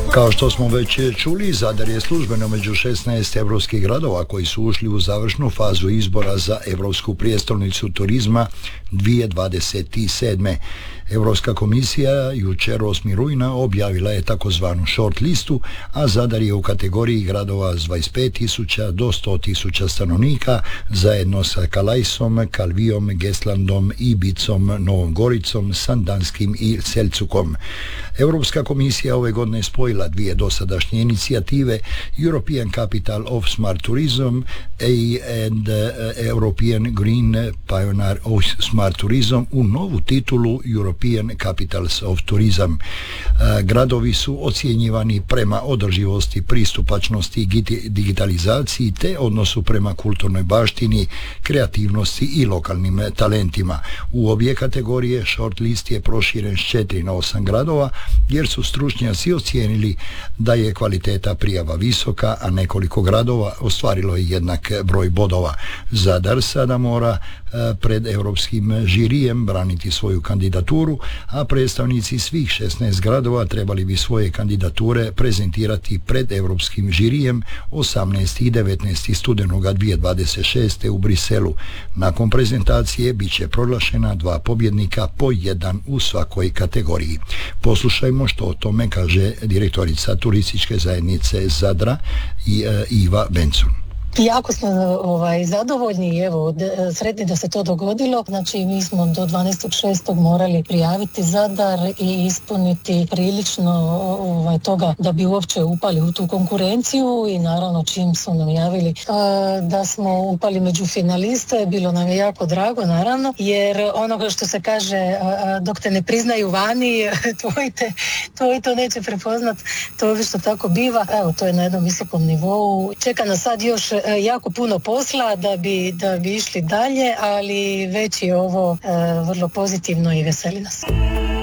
Kao što smo već čuli, Zadar je službeno među 16 evropskih gradova koji su ušli u završnu fazu izbora za Evropsku prijestolnicu turizma 2027. Europska komisija jučer 8. rujna objavila je takozvanu short listu, a Zadar je u kategoriji gradova s 25.000 do 100.000 stanovnika zajedno sa Kalajsom, Kalvijom, Geslandom, Ibicom, Novom Goricom, Sandanskim i Selcukom. Europska komisija ove godine spojila dvije dosadašnje inicijative, European Capital of Smart Tourism and European Green Pioneer of Smart Tourism, u novu titulu European Capitals of Tourism. Gradovi su ocjenjivani prema održivosti, pristupačnosti, digitalizaciji te odnosu prema kulturnoj baštini, kreativnosti i lokalnim talentima. U obje kategorije short list je proširen s 4 na 8 gradova, jer su stručnjaci ocijenili da je kvaliteta prijava visoka, a nekoliko gradova ostvarilo je jednak broj bodova. Zadar sada mora pred europskim žirijem braniti svoju kandidaturu, a predstavnici svih 16 gradova trebali bi svoje kandidature prezentirati pred europskim žirijem 18. i 19. studenoga 2026. u Briselu. Nakon prezentacije bit će proglašena 2 pobjednika po jedan u svakoj kategoriji. Poslušajmo što o tome kaže direktorica turističke zajednice Zadra Iva Bencun. Jako smo zadovoljni i evo sretni da se to dogodilo. Znači mi smo do 12.6. morali prijaviti Zadar i ispuniti prilično toga da bi uopće upali u tu konkurenciju i naravno čim su nam javili da smo upali među finaliste, bilo nam je jako drago naravno, jer onoga što se kaže dok te ne priznaju vani tvoj to neće prepoznat, to obično tako biva. Evo, to je na jednom visokom nivou. Čeka nas sad još jako puno posla da bi išli dalje, ali već je ovo vrlo pozitivno i veseli nas.